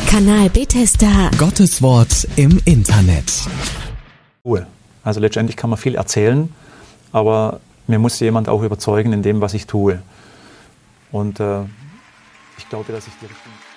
Kanal Bethesda. Gottes Wort im Internet. Also letztendlich kann man viel erzählen, aber mir muss jemand auch überzeugen in dem, was ich tue. Und ich glaube, dass ich die Richtung...